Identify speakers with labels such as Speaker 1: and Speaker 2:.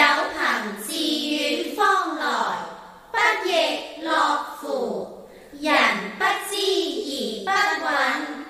Speaker 1: 有朋自遠方來，不亦樂乎？人不知